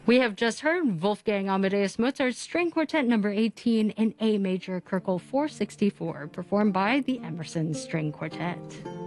We have just heard Wolfgang Amadeus Mozart's String Quartet number 18 in A major, Köchel 464, performed by the Emerson String Quartet.